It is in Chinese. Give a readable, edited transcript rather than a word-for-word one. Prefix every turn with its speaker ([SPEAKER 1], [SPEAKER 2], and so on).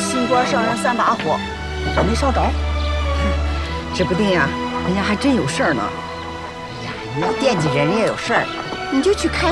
[SPEAKER 1] 新官上任3把火，都没烧着。
[SPEAKER 2] 指不定呀，人家还真有事儿呢。哎呀，你要惦记着人家有事儿，你就去开